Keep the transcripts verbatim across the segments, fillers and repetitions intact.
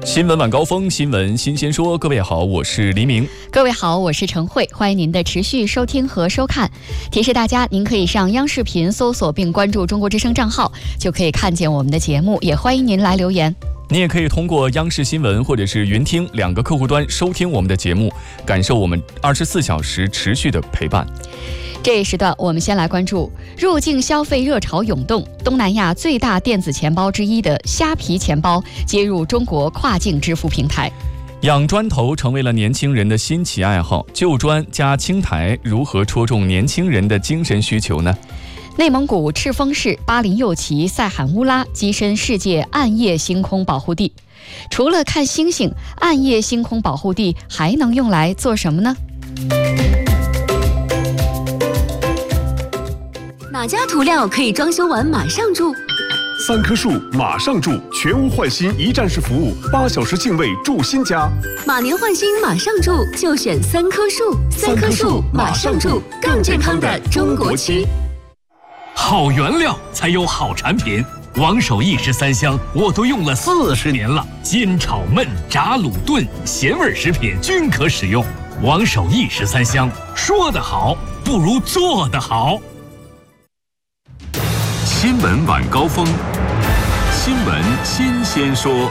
新闻晚高峰，新闻新鲜说。各位好，我是黎明。 各位好，我是陈慧，欢迎您的持续收听和收看。提示大家，您可以上央视频搜索并关注中国之声账号，就可以看见我们的节目，也欢迎您来留言。 你也可以通过央视新闻或者是云听两个客户端收听我们的节目，感受我们二十四小时持续的陪伴。 这一时段，我们先来关注入境消费热潮涌动，东南亚最大电子钱包之一的虾皮钱包接入中国跨境支付平台。 养砖头成为了年轻人的新奇爱好，旧砖加青苔如何戳中年轻人的精神需求呢？ 内蒙古赤峰市巴林右旗塞罕乌拉跻身世界暗夜星空保护地。除了看星星，暗夜星空保护地还能用来做什么呢？ 哪家涂料可以装修完马上住？ 三棵树马上住，全屋换新一站式服务，八小时净位住新家。 马年换新马上住，就选三棵树。三棵树马上住，更健康的中国区。 好原料才有好产品，王守义十三香我都用了四十年了，煎炒焖炸卤炖咸味食品均可使用。王守义十三香，说得好不如做得好。 新闻晚高峰，新闻新鲜说。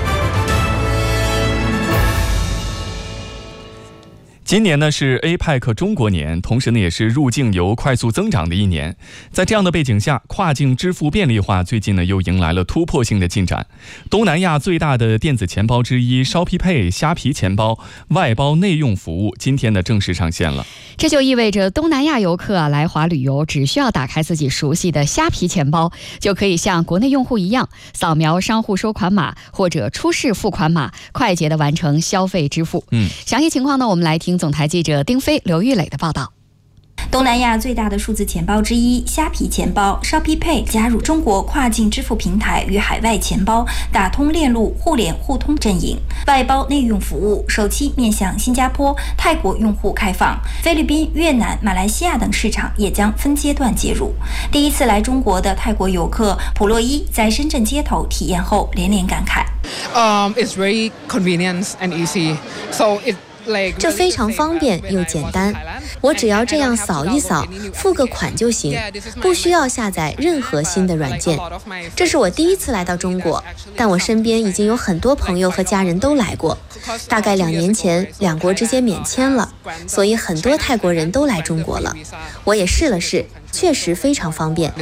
今年呢是 A P E C 中国年，同时呢也是入境游快速增长的一年。在这样的背景下，跨境支付便利化最近呢又迎来了突破性的进展。东南亚最大的电子钱包之一 ShopeePay 虾皮钱包外包内用服务今天呢正式上线了。 这就意味着东南亚游客啊来华旅游，只需要打开自己熟悉的虾皮钱包，就可以像国内用户一样扫描商户收款码或者出示付款码，快捷的完成消费支付。 嗯， 详细情况呢，我们来听总台记者丁飞、刘玉磊的报道。 东南亚最大的数字钱包之一虾皮钱包 ShopeePay 加入中国跨境支付平台与海外钱包，打通链路互联互通阵营。外包内用服务首期面向新加坡、泰国用户开放，菲律宾、越南、马来西亚等市场也将分阶段接入。第一次来中国的泰国游客普洛伊在深圳街头体验后连连感慨。 Um, it's very convenient and easy. So it 这非常方便又简单，我只要这样扫一扫，付个款就行，不需要下载任何新的软件。这是我第一次来到中国，但我身边已经有很多朋友和家人都来过。大概两年前，两国之间免签了，所以很多泰国人都来中国了。我也试了试，确实非常方便。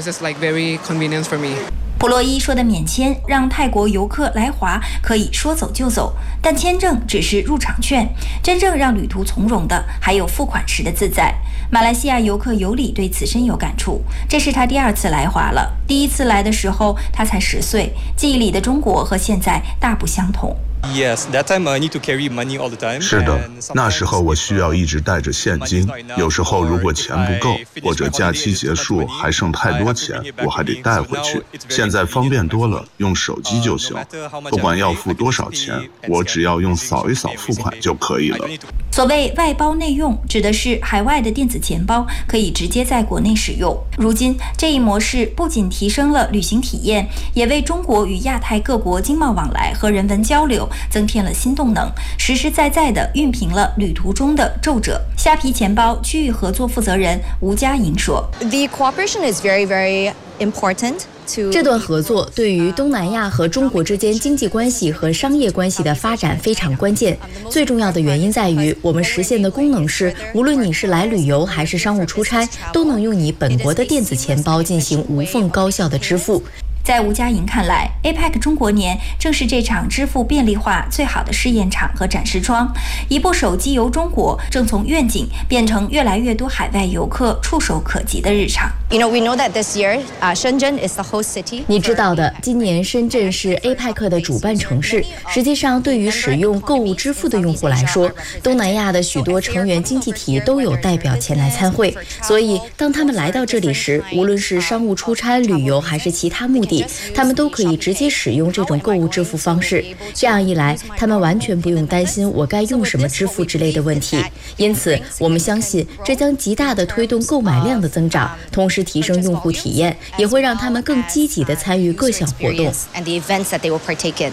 普洛伊说的免签让泰国游客来华可以说走就走，但签证只是入场券，真正让旅途从容的还有付款时的自在。马来西亚游客尤里对此深有感触，这是他第二次来华了。第一次来的时候他才十岁，记忆里的中国和现在大不相同。 Yes, that time I need to carry money all the time. 是的，那时候我需要一直带着现金，有时候如果钱不够，或者假期结束还剩太多钱，我还得带回去。现在方便多了，用手机就行，不管要付多少钱，我只要用扫一扫付款就可以了。 所谓外包内用，指的是海外的电子钱包可以直接在国内使用。如今，这一模式不仅提升了旅行体验，也为中国与亚太各国经贸往来和人文交流增添了新动能，实实在在地熨平了旅途中的皱褶。虾皮钱包区域合作负责人吴佳莹说 ：“The cooperation is very, very important。” 这段合作对于东南亚和中国之间经济关系和商业关系的发展非常关键。最重要的原因在于，我们实现的功能是，无论你是来旅游还是商务出差，都能用你本国的电子钱包进行无缝高效的支付。 在吴佳莹看来 ，A P E C 中国年正是这场支付便利化最好的试验场和展示窗。一部手机游中国正从愿景变成越来越多海外游客触手可及的日常。 You know, we know that this year, uh, Shenzhen is the host city. 你知道的，今年深圳是 A P E C 的主办城市。实际上，对于使用购物支付的用户来说，东南亚的许多成员经济体都有代表前来参会。所以，当他们来到这里时，无论是商务出差、旅游还是其他目的，他们都可以直接使用这种购物支付方式。这样一来，他们完全不用担心我该用什么支付之类的问题。因此，我们相信这将极大地推动购买量的增长，同时提升用户体验，也会让他们更积极地参与各项活动。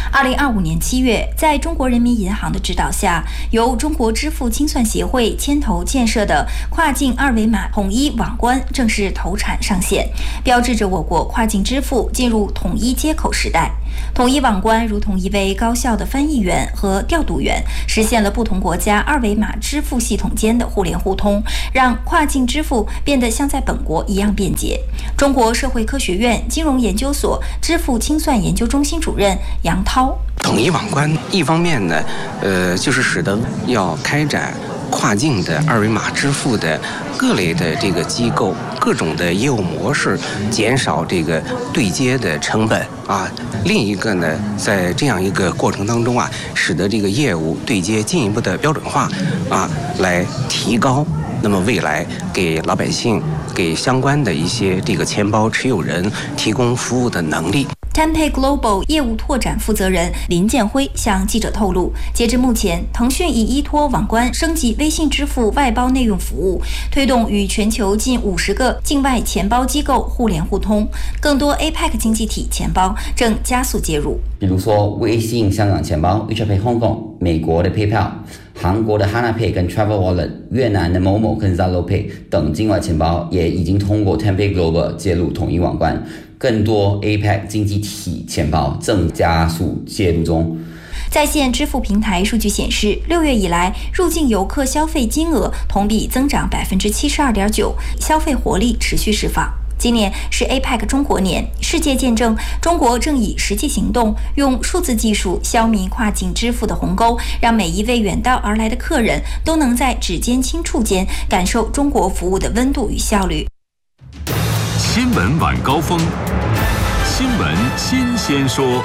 二零二五年七月，在中国人民银行的指导下，由中国支付清算协会牵头建设的跨境二维码统一网关正式投产上线，标志着我国跨境支付进入统一接口时代。统一网关如同一位高效的翻译员和调度员，实现了不同国家二维码支付系统间的互联互通，让跨境支付变得像在本国一样便捷。中国社会科学院金融研究所支付清算研究中心主任杨涛： 统一网关一方面呢，呃，就是使得要开展跨境的二维码支付的各类的这个机构各种的业务模式，减少这个对接的成本啊。另一个呢，在这样一个过程当中啊，使得这个业务对接进一步的标准化啊，来提高那么未来给老百姓、给相关的一些这个钱包持有人提供服务的能力。 Tenpay Global 业务拓展负责人林建辉向记者透露，截至目前，腾讯已依托网关升级微信支付外包内用服务，推动与全球近五十个境外钱包机构互联互通，更多 A P E C 经济体钱包正加速介入。 比如说微信香港钱包 WeChat Pay Hong Kong、美国的 PayPal、韩国的 Hana Pay 跟 Travel Wallet、越南的某某跟 Zalo Pay 等境外钱包也已经通过 Tenpay Global 介入统一网关。更多 A P E C 经济体钱包正加速介入中。 在线支付平台数据显示，六月以来，入境游客消费金额同比增长百分之七十二点九，消费活力持续释放。今年是 A P E C 中国年，世界见证中国正以实际行动，用数字技术消弭跨境支付的鸿沟，让每一位远道而来的客人都能在指尖轻触间感受中国服务的温度与效率。 新闻晚高峰，新闻新鲜说。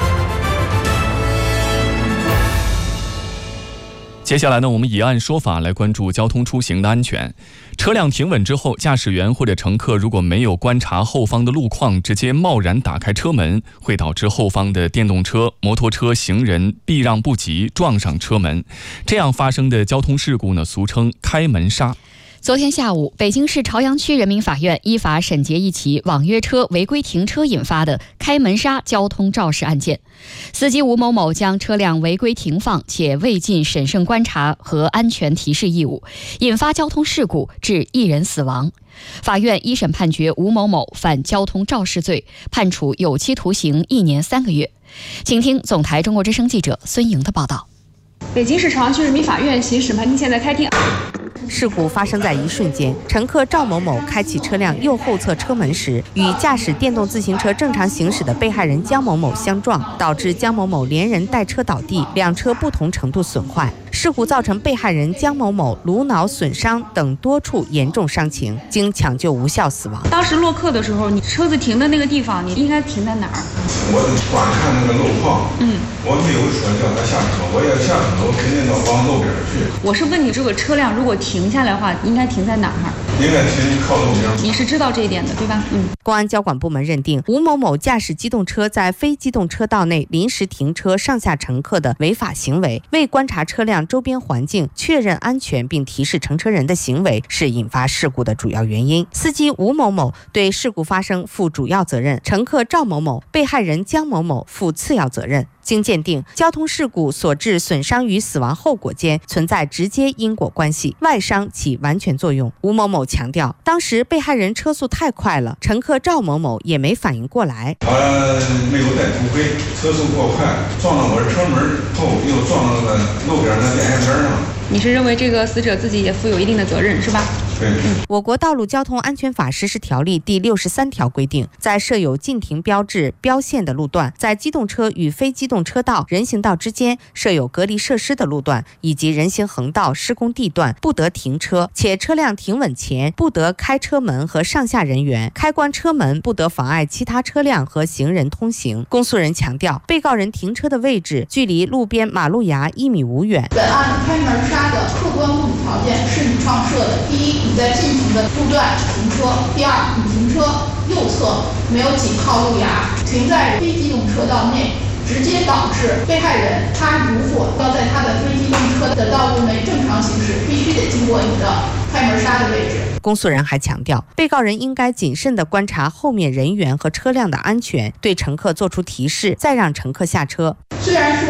接下来呢，我们以案说法来关注交通出行的安全。车辆停稳之后，驾驶员或者乘客如果没有观察后方的路况，直接贸然打开车门，会导致后方的电动车、摩托车、行人避让不及，撞上车门。这样发生的交通事故呢，俗称开门杀。 昨天下午，北京市朝阳区人民法院依法审结一起网约车违规停车引发的开门杀交通肇事案件。司机吴某某将车辆违规停放，且未尽审慎观察和安全提示义务，引发交通事故，致一人死亡。法院一审判决吴某某犯交通肇事罪，判处有期徒刑一年三个月。请听总台中国之声记者孙莹的报道。 北京市朝阳区人民法院刑事审判庭现在开庭。 事故发生在一瞬间，乘客赵某某开启车辆右后侧车门时，与驾驶电动自行车正常行驶的被害人江某某相撞，导致江某某连人带车倒地，两车不同程度损坏。事故造成被害人江某某颅脑损伤等多处严重伤情，经抢救无效死亡。 当时落客的时候，你车子停的那个地方，你应该停在哪儿？ 我观看那个路况，嗯，我没有说叫他下车，我要下车，我肯定要往路边去。 我是问你，这个车辆如果停下来的话，应该停在哪儿？ 应该停靠路边。 你是知道这一点的，对吧？嗯。 公安交管部门认定，吴某某驾驶机动车在非机动车道内临时停车上下乘客的违法行为，未观察车辆周边环境，确认安全并提示乘车人的行为，是引发事故的主要原因。司机吴某某对事故发生负主要责任，乘客赵某某、被害人江某某负次要责任。经鉴定，交通事故所致损伤与死亡后果间存在直接因果关系，外伤起完全作用。吴某某强调，当时被害人车速太快了，乘客赵某某也没反应过来。 他没有戴头盔，车速过快，撞到我的车门后，又撞到了路边的电线杆上。 你是认为这个死者自己也负有一定的责任，是吧？ 对。 嗯、我国道路交通安全法实施条例第六十三条规定，在设有禁停标志、标线的路段，在机动车与非机动车道、人行道之间设有隔离设施的路段，以及人行横道施工地段，不得停车，且车辆停稳前不得开车门和上下人员，开关车门不得妨碍其他车辆和行人通行。公诉人强调，被告人停车的位置距离路边马路牙一米五远。 本案开门杀的客观物理条件是你创设的：第一，你在进行的路段停车；第二，你停车右侧没有紧靠路牙，停在非机动车道内，直接导致被害人他如果要在他的非机动车的道路内正常行驶，必须得经过你的开门杀的位置。 公诉人还强调，被告人应该谨慎地观察后面人员和车辆的安全，对乘客做出提示，再让乘客下车。 虽然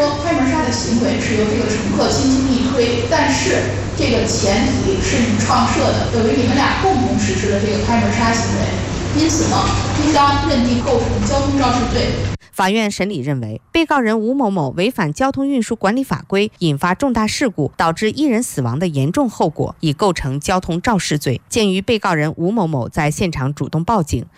行为是由这个乘客轻轻一推，但是这个前提是你创设的，等于你们俩共同实施了这个开门杀行为，因此呢，应当认定构成交通肇事罪。 法院审理认为，被告人吴某某违反交通运输管理法规，引发重大事故，导致一人死亡的严重后果，已构成交通肇事罪。鉴于被告人吴某某在现场主动报警，